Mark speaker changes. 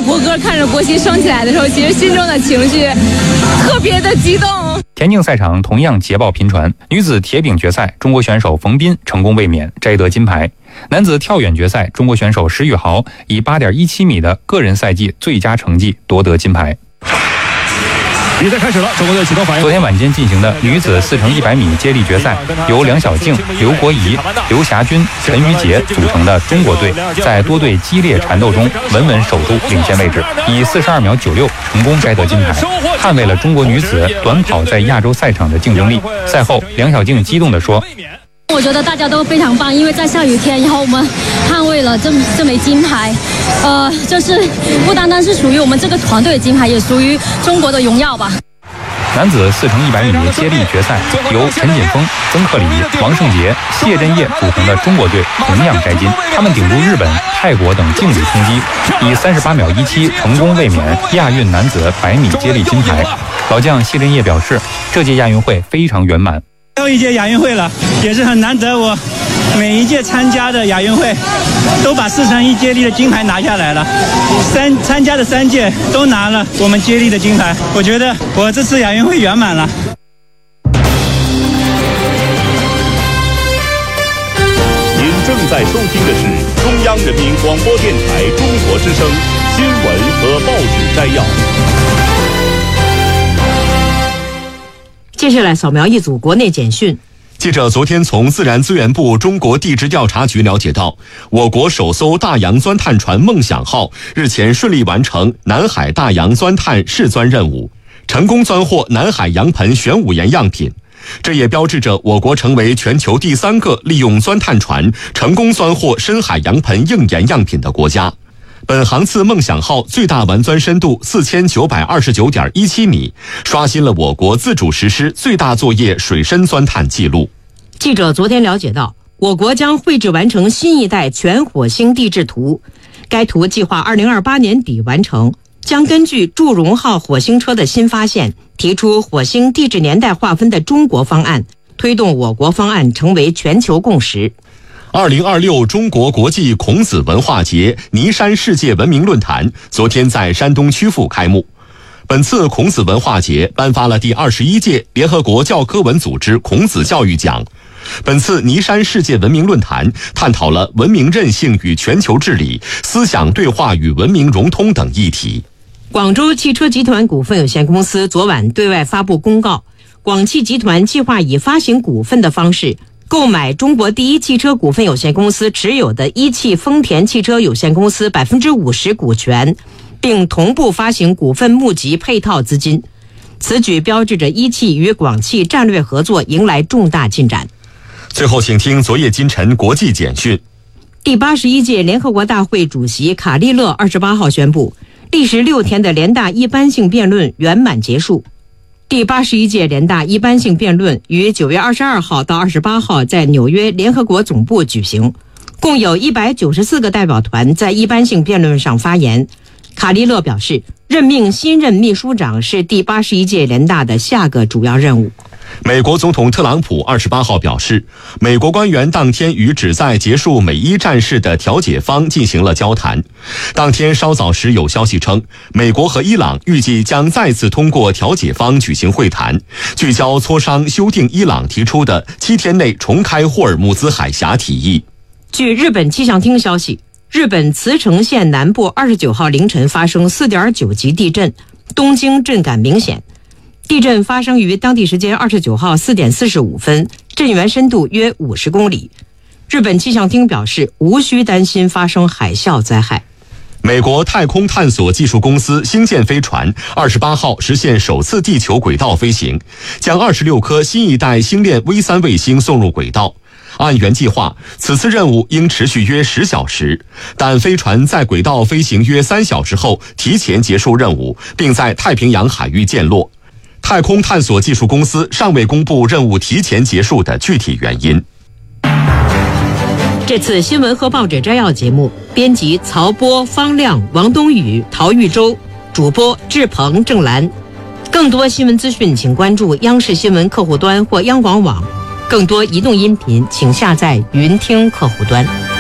Speaker 1: 国歌，看着国旗升起来的时候，其实心中的情绪特别的激动。
Speaker 2: 田径赛场同样捷报频传，女子铁饼决赛，中国选手冯彬成功卫冕，摘得金牌。男子跳远决赛，中国选手石宇豪以 8.17 米的个人赛季最佳成绩夺得金牌。
Speaker 3: 比赛开始了，中国队启动反应。
Speaker 2: 昨天晚间进行的女子4×100米接力决赛，由梁晓静、刘国怡、刘霞君、陈瑜杰组成的中国队，在多队激烈缠斗中稳稳守住领先位置，以42秒96成功摘得金牌，捍卫了中国女子短跑在亚洲赛场的竞争力。赛后，梁晓静激动地说：“
Speaker 4: 我觉得大家都非常棒，因为在下雨天，然后我们捍卫了这枚金牌，就是不单单是属于我们这个团队的金牌，也属于中国的荣耀吧。”
Speaker 2: 男子4×100米接力决赛，由陈锦锋、曾克里、王胜杰、谢震业组成的中国队同样摘金。他们顶住日本、泰国等劲旅冲击，以38秒17成功卫冕亚运男子100米接力金牌。老将谢震业表示，这届亚运会非常圆满。
Speaker 5: 最后一届亚运会了，也是很难得，我每一届参加的亚运会都把4×1接力的金牌拿下来了，参加的3届都拿了我们接力的金牌，我觉得我这次亚运会圆满了。
Speaker 6: 您正在收听的是中央人民广播电台中国之声新闻和报纸摘要。
Speaker 7: 接下来扫描一组国内简讯。
Speaker 8: 记者昨天从自然资源部中国地质调查局了解到，我国首艘大洋钻探船梦想号日前顺利完成南海大洋钻探试钻任务，成功钻获南海洋盆玄武岩样品。这也标志着我国成为全球第3个利用钻探船成功钻获深海洋盆硬岩样品的国家。本航次梦想号最大完钻深度4929.17米，刷新了我国自主实施最大作业水深钻探记录。
Speaker 7: 记者昨天了解到，我国将绘制完成新一代全火星地质图，该图计划2028年底完成，将根据祝融号火星车的新发现，提出火星地质年代划分的中国方案，推动我国方案成为全球共识。
Speaker 8: 2026中国国际孔子文化节尼山世界文明论坛昨天在山东曲阜开幕。本次孔子文化节颁发了第21届联合国教科文组织孔子教育奖。本次尼山世界文明论坛探讨了文明韧性与全球治理、思想对话与文明融通等议题。
Speaker 7: 广州汽车集团股份有限公司昨晚对外发布公告，广汽集团计划以发行股份的方式购买中国第一汽车股份有限公司持有的一汽丰田汽车有限公司50%股权，并同步发行股份募集配套资金。此举标志着一汽与广汽战略合作迎来重大进展。
Speaker 8: 最后请听昨夜今晨国际简讯。
Speaker 7: 第81届联合国大会主席卡利勒28号宣布，历时6天的联大一般性辩论圆满结束。第81届联大一般性辩论于9月22号到28号在纽约联合国总部举行，共有194个代表团在一般性辩论上发言。卡利勒表示，任命新任秘书长是第81届联大的下个主要任务。
Speaker 8: 美国总统特朗普28号表示，美国官员当天与旨在结束美伊战事的调解方进行了交谈。当天稍早时有消息称，美国和伊朗预计将再次通过调解方举行会谈，聚焦磋商修订伊朗提出的7天内重开霍尔木兹海峡提议。
Speaker 7: 据日本气象厅消息，日本茨城县南部29号凌晨发生4.9级地震，东京震感明显。地震发生于当地时间29号4点45分，震源深度约50公里。日本气象厅表示，无需担心发生海啸灾害。
Speaker 8: 美国太空探索技术公司星舰飞船28号实现首次地球轨道飞行，将26颗新一代星链 V3 卫星送入轨道。按原计划，此次任务应持续约10小时，但飞船在轨道飞行约3小时后提前结束任务，并在太平洋海域降落。太空探索技术公司尚未公布任务提前结束的具体原因。
Speaker 7: 这次新闻和报纸摘要节目，编辑曹波、方亮、王冬雨、陶玉洲，主播志鹏、郑兰。更多新闻资讯请关注央视新闻客户端或央广网，更多移动音频请下载云听客户端。